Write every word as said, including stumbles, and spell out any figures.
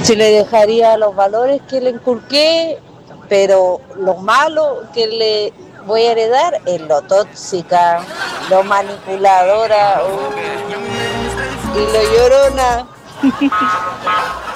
Si le dejaría los valores que le inculqué, pero lo malo que le voy a heredar es lo tóxica, lo manipuladora uh, y lo llorona.